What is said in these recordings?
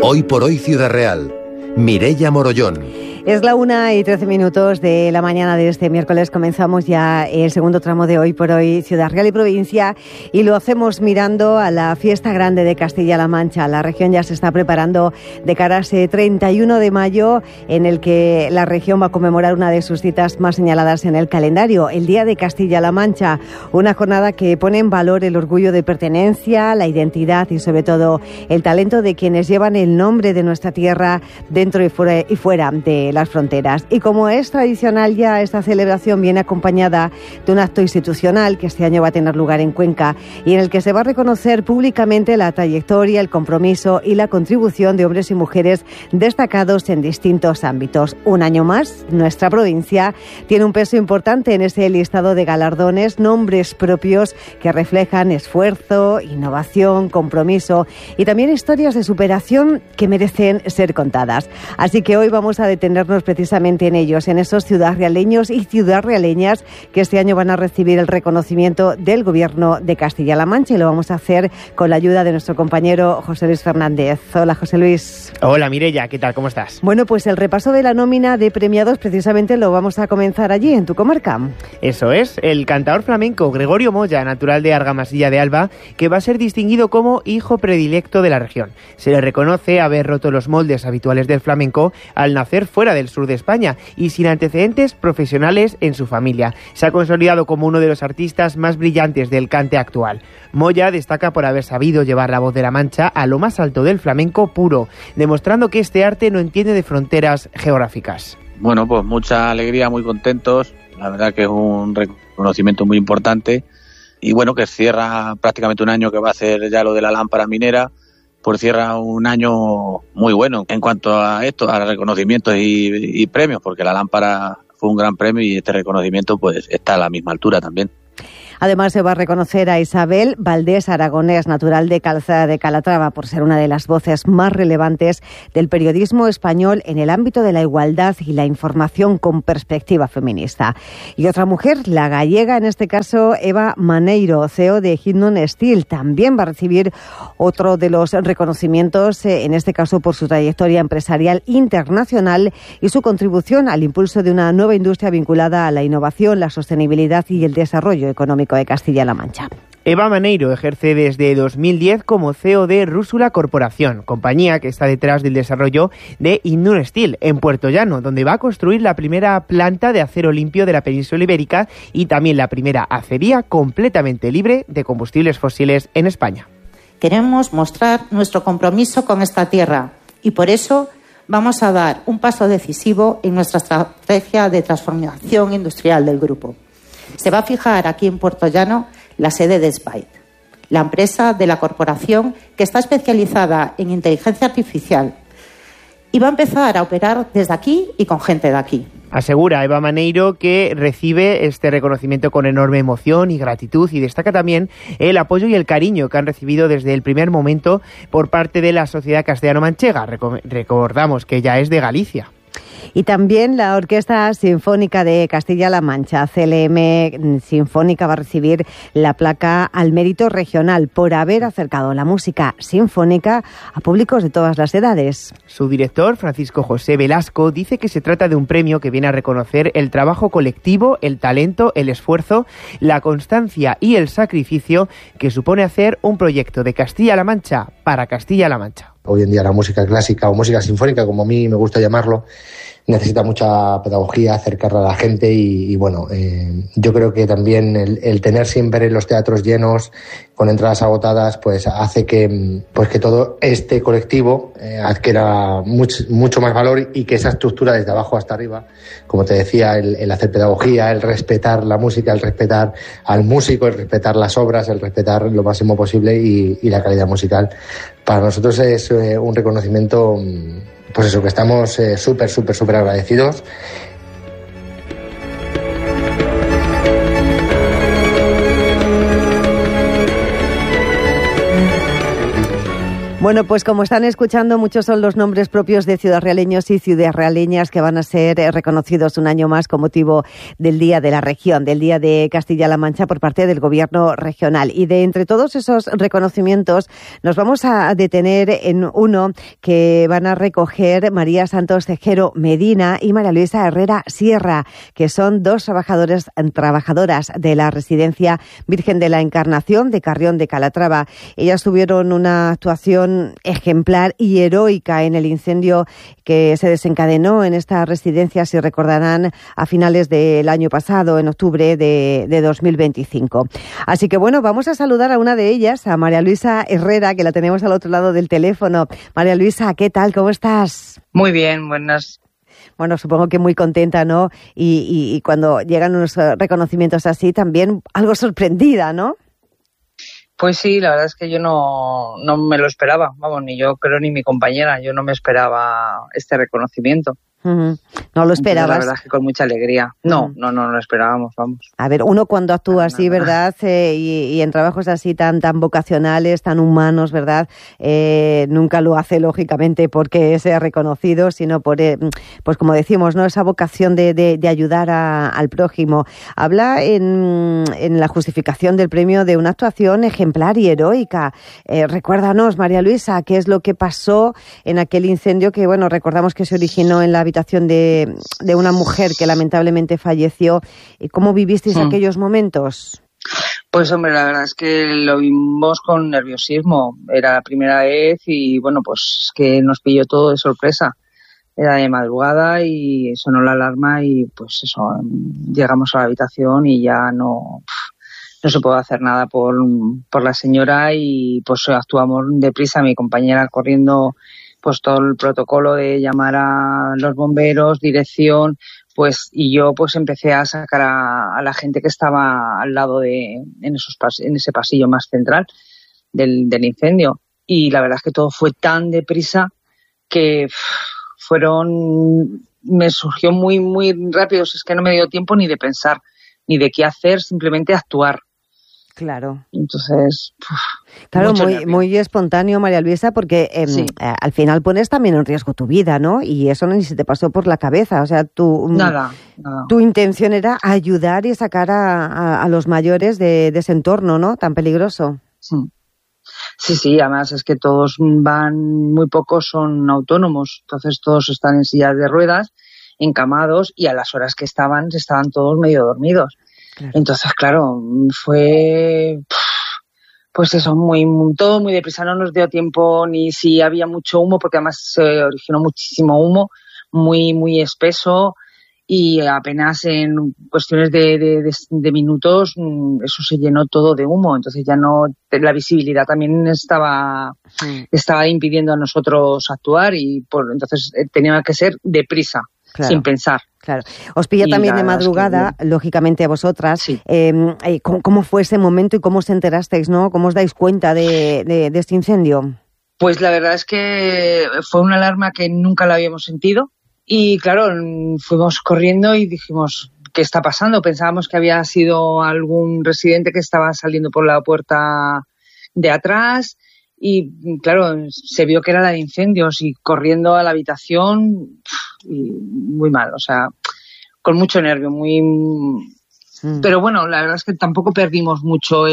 Hoy por hoy Ciudad Real. Mireia Morollón. Es la 1:13 de la mañana de este miércoles. Comenzamos ya el segundo tramo de Hoy por Hoy Ciudad Real y Provincia, y lo hacemos mirando a la fiesta grande de Castilla-La Mancha. La región ya se está preparando de cara a ese 31 de mayo, en el que la región va a conmemorar una de sus citas más señaladas en el calendario, el Día de Castilla-La Mancha. Una jornada que pone en valor el orgullo de pertenencia, la identidad y sobre todo el talento de quienes llevan el nombre de nuestra tierra dentro y fuera de las fronteras. Y como es tradicional ya, esta celebración viene acompañada de un acto institucional que este año va a tener lugar en Cuenca, y en el que se va a reconocer públicamente la trayectoria, el compromiso y la contribución de hombres y mujeres destacados en distintos ámbitos. Un año más, nuestra provincia tiene un peso importante en ese listado de galardones, nombres propios que reflejan esfuerzo, innovación, compromiso y también historias de superación que merecen ser contadas. Así que hoy vamos a detenernos precisamente en ellos, en esos ciudadrealeños y ciudadrealeñas que este año van a recibir el reconocimiento del Gobierno de Castilla-La Mancha, y lo vamos a hacer con la ayuda de nuestro compañero José Luis Fernández. Hola, José Luis. Hola, Mireia, ¿qué tal? ¿Cómo estás? Bueno, pues el repaso de la nómina de premiados precisamente lo vamos a comenzar allí, en tu comarca. Eso es, el cantador flamenco Gregorio Moya, natural de Argamasilla de Alba, que va a ser distinguido como hijo predilecto de la región. Se le reconoce haber roto los moldes habituales del flamenco al nacer fuera del sur de España y sin antecedentes profesionales en su familia. Se ha consolidado como uno de los artistas más brillantes del cante actual. Moya destaca por haber sabido llevar la voz de la Mancha a lo más alto del flamenco puro, demostrando que este arte no entiende de fronteras geográficas. Bueno, pues mucha alegría, muy contentos. La verdad que es un reconocimiento muy importante, y bueno, que cierra prácticamente un año que va a hacer ya lo de la lámpara minera. Pues cierra un año muy bueno en cuanto a esto, a reconocimientos y premios, porque la lámpara fue un gran premio y este reconocimiento pues está a la misma altura también. Además, se va a reconocer a Isabel Valdés Aragonés, natural de Calzada de Calatrava, por ser una de las voces más relevantes del periodismo español en el ámbito de la igualdad y la información con perspectiva feminista. Y otra mujer, la gallega, en este caso Eva Maneiro, CEO de Hindon Steel, también va a recibir otro de los reconocimientos, en este caso por su trayectoria empresarial internacional y su contribución al impulso de una nueva industria vinculada a la innovación, la sostenibilidad y el desarrollo económico de Castilla-La Mancha. Eva Maneiro ejerce desde 2010 como CEO de Rúsula Corporación, compañía que está detrás del desarrollo de Hindon Steel en Puerto Llano, donde va a construir la primera planta de acero limpio de la península ibérica y también la primera acería completamente libre de combustibles fósiles en España. Queremos mostrar nuestro compromiso con esta tierra y por eso vamos a dar un paso decisivo en nuestra estrategia de transformación industrial del grupo. Se va a fijar aquí en Puerto Llano la sede de Spite, la empresa de la corporación que está especializada en inteligencia artificial, y va a empezar a operar desde aquí y con gente de aquí. Asegura Eva Maneiro que recibe este reconocimiento con enorme emoción y gratitud, y destaca también el apoyo y el cariño que han recibido desde el primer momento por parte de la sociedad castellano-manchega. Recordamos que ella es de Galicia. Y también la Orquesta Sinfónica de Castilla-La Mancha, CLM Sinfónica, va a recibir la placa al mérito regional por haber acercado la música sinfónica a públicos de todas las edades. Su director, Francisco José Velasco, dice que se trata de un premio que viene a reconocer el trabajo colectivo, el talento, el esfuerzo, la constancia y el sacrificio que supone hacer un proyecto de Castilla-La Mancha para Castilla-La Mancha. Hoy en día la música clásica o música sinfónica, como a mí me gusta llamarlo, necesita mucha pedagogía, acercarla a la gente y bueno, yo creo que también el tener siempre los teatros llenos, con entradas agotadas, pues hace que todo este colectivo adquiera mucho más valor, y que esa estructura desde abajo hasta arriba, como te decía, el hacer pedagogía, el respetar la música, el respetar al músico, el respetar las obras, el respetar lo máximo posible y la calidad musical, para nosotros es un reconocimiento, pues eso, que estamos súper agradecidos. Bueno, pues como están escuchando, muchos son los nombres propios de ciudadrealeños y ciudadrealeñas que van a ser reconocidos un año más con motivo del Día de la Región, del Día de Castilla-La Mancha por parte del Gobierno regional. Y de entre todos esos reconocimientos nos vamos a detener en uno que van a recoger María Santos Tejero Medina y María Luisa Herrera Sierra, que son dos trabajadoras de la Residencia Virgen de la Encarnación de Carrión de Calatrava. Ellas tuvieron una actuación ejemplar y heroica en el incendio que se desencadenó en esta residencia, si recordarán, a finales del año pasado, en octubre de 2025. Así que bueno, vamos a saludar a una de ellas, a María Luisa Herrera, que la tenemos al otro lado del teléfono. María Luisa, ¿qué tal? ¿Cómo estás? Muy bien, buenas. Bueno, supongo que muy contenta, ¿no? Y cuando llegan unos reconocimientos así, también algo sorprendida, ¿no? Pues sí, la verdad es que yo no me lo esperaba, vamos, ni yo creo ni mi compañera, yo no me esperaba este reconocimiento. Uh-huh. ¿No lo esperabas? Entonces, la verdad es que con mucha alegría. No lo esperábamos, vamos. A ver, uno cuando actúa así, ¿verdad? Y en trabajos así tan vocacionales, tan humanos, ¿verdad? Nunca lo hace, lógicamente, porque sea reconocido, sino por, pues como decimos, ¿no? Esa vocación de ayudar al prójimo. Habla en la justificación del premio de una actuación ejemplar y heroica. Recuérdanos, María Luisa, qué es lo que pasó en aquel incendio que, bueno, recordamos que se originó en la habitación de una mujer que lamentablemente falleció. ¿Cómo vivisteis aquellos momentos? Pues hombre, la verdad es que lo vimos con nerviosismo. Era la primera vez y bueno, pues que nos pilló todo de sorpresa. Era de madrugada y sonó la alarma y pues eso, llegamos a la habitación y ya no se puede hacer nada por la señora y pues actuamos deprisa, mi compañera corriendo pues todo el protocolo de llamar a los bomberos, dirección, pues y yo pues empecé a sacar a la gente que estaba al lado en ese pasillo más central del incendio. Y la verdad es que todo fue tan deprisa que me surgió muy, muy rápido. Es que no me dio tiempo ni de pensar, ni de qué hacer, simplemente actuar. Claro. Entonces, claro, muy espontáneo, María Luisa, porque sí. Al final pones también en riesgo tu vida, ¿no? Y eso ni se te pasó por la cabeza. O sea, nada. Tu intención era ayudar y sacar a los mayores de ese entorno, ¿no? Tan peligroso. Sí, además es que todos muy pocos son autónomos, entonces todos están en sillas de ruedas, encamados, y a las horas que estaban todos medio dormidos. Claro. Entonces, claro, fue pues eso, todo muy deprisa, no nos dio tiempo ni si había mucho humo, porque además se originó muchísimo humo, muy, muy espeso, y apenas en cuestiones de minutos eso se llenó todo de humo. Entonces ya no, la visibilidad también estaba impidiendo a nosotros actuar y entonces tenía que ser deprisa. Claro, sin pensar. Claro. Os pilla también de madrugada, lógicamente a vosotras. Sí. ¿Cómo fue ese momento y cómo os enterasteis, no? ¿Cómo os dais cuenta de este incendio? Pues la verdad es que fue una alarma que nunca la habíamos sentido y claro, fuimos corriendo y dijimos, ¿qué está pasando? Pensábamos que había sido algún residente que estaba saliendo por la puerta de atrás. Y claro, se vio que era la de incendios y corriendo a la habitación y muy mal, o sea, con mucho nervio, Pero bueno, la verdad es que tampoco perdimos mucho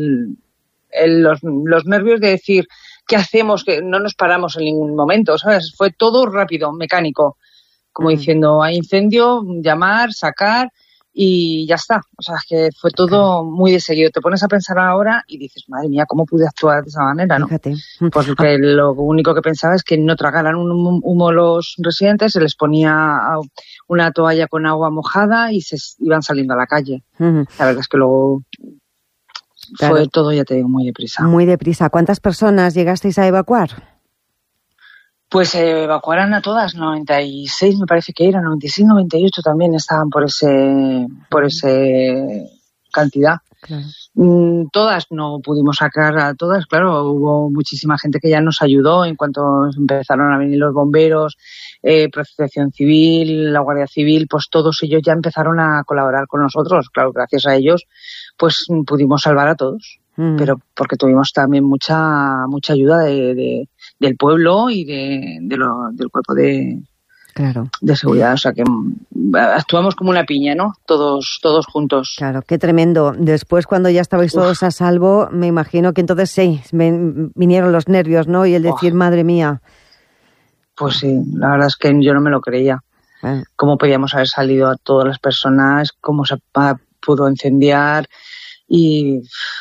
los nervios de decir, ¿qué hacemos? Que no nos paramos en ningún momento, ¿sabes? Fue todo rápido, mecánico, como diciendo, hay incendio, llamar, sacar y ya está. O sea, es que fue todo muy de seguido. Te pones a pensar ahora y dices, madre mía, ¿cómo pude actuar de esa manera, no? Fíjate. Pues que lo único que pensaba es que no tragaran un humo los residentes, se les ponía una toalla con agua mojada y se iban saliendo a la calle. La verdad es que luego fue todo, ya te digo, muy deprisa. Muy deprisa. ¿Cuántas personas llegasteis a evacuar? Pues evacuaran a todas, 96 me parece que eran, 96, 98 también estaban por ese cantidad. Claro. Todas no pudimos sacar a todas, claro, hubo muchísima gente que ya nos ayudó en cuanto empezaron a venir los bomberos, Protección Civil, la Guardia Civil, pues todos ellos ya empezaron a colaborar con nosotros, claro, gracias a ellos pues pudimos salvar a todos. pero porque tuvimos también mucha ayuda del pueblo y del cuerpo de seguridad, o sea que actuamos como una piña, ¿no? Todos juntos. Claro, qué tremendo. Después, cuando ya estabais todos a salvo, me imagino que entonces sí, vinieron los nervios, ¿no? Y el decir, madre mía. Pues sí, la verdad es que yo no me lo creía. Cómo podíamos haber salido a todas las personas, cómo se pudo incendiar y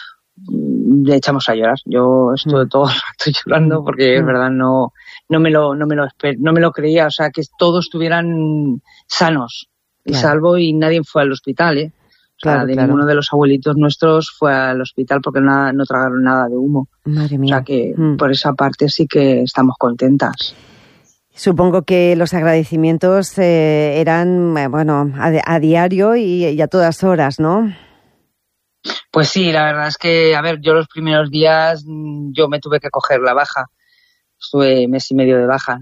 le echamos a llorar. Yo estuve todo el rato llorando porque es verdad no me lo creía, o sea, que todos estuvieran sanos y salvo y nadie fue al hospital, O sea, ninguno de los abuelitos nuestros fue al hospital porque no tragaron nada de humo. Madre mía. O sea que por esa parte sí que estamos contentas. Supongo que los agradecimientos eran, a diario y a todas horas, ¿no? Pues sí, la verdad es que, yo los primeros días yo me tuve que coger la baja. Estuve mes y medio de baja.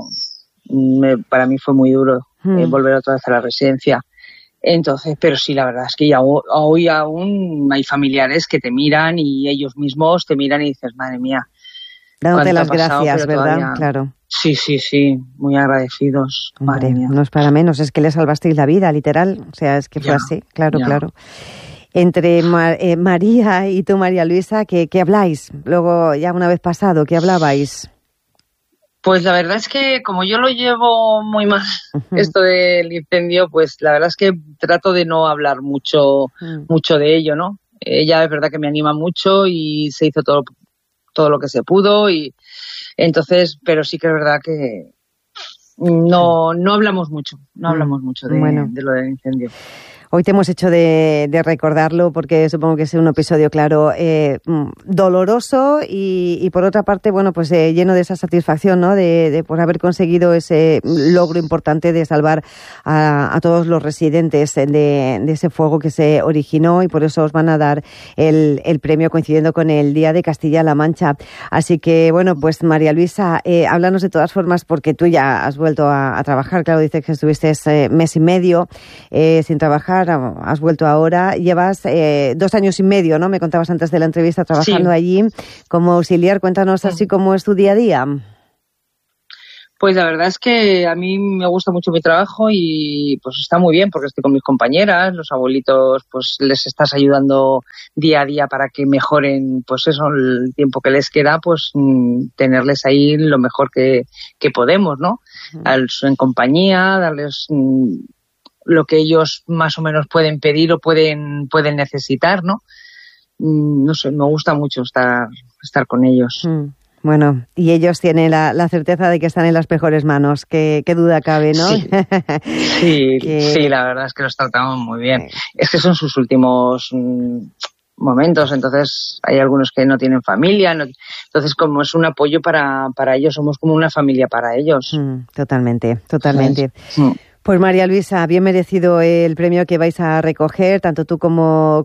Para mí fue muy duro volver otra vez a la residencia. Entonces, pero sí, la verdad es que ya hoy aún hay familiares que te miran y ellos mismos te miran y dices, madre mía. Dándote las gracias, ¿verdad? Todavía... Claro. Sí, muy agradecidos. Madre mía. No es para menos, es que le salvasteis la vida, literal. O sea, es que fue así, claro. Entre María y tú, María Luisa, ¿qué habláis? Luego, ya una vez pasado, ¿qué hablabais? Pues la verdad es que como yo lo llevo muy mal, esto del incendio, pues la verdad es que trato de no hablar mucho de ello, ¿no? Ella es verdad que me anima mucho y se hizo todo lo que se pudo y entonces, pero sí que es verdad que no hablamos mucho, de lo del incendio. Hoy te hemos hecho de recordarlo porque supongo que es un episodio, claro, doloroso y por otra parte, pues lleno de esa satisfacción, ¿no? De por haber conseguido ese logro importante de salvar a todos los residentes de ese fuego que se originó y por eso os van a dar el premio coincidiendo con el Día de Castilla-La Mancha. Así que, pues María Luisa, háblanos de todas formas porque tú ya has vuelto a trabajar. Claro, dices que estuviste mes y medio sin trabajar. Has vuelto ahora, llevas 2 años y medio, ¿no? Me contabas antes de la entrevista trabajando allí como auxiliar. Cuéntanos así cómo es tu día a día. Pues la verdad es que a mí me gusta mucho mi trabajo y pues está muy bien porque estoy con mis compañeras, los abuelitos pues les estás ayudando día a día para que mejoren pues eso, el tiempo que les queda, pues tenerles ahí lo mejor que podemos, ¿no? En compañía, darles lo que ellos más o menos pueden pedir o pueden necesitar, ¿no? No sé, me gusta mucho estar con ellos. Bueno, y ellos tienen la certeza de que están en las mejores manos, qué duda cabe, ¿no? Sí, la verdad es que los tratamos muy bien. Es que son sus últimos momentos, entonces hay algunos que no tienen familia, entonces como es un apoyo para ellos, somos como una familia para ellos. Totalmente. Sí. Pues María Luisa, bien merecido el premio que vais a recoger, tanto tú como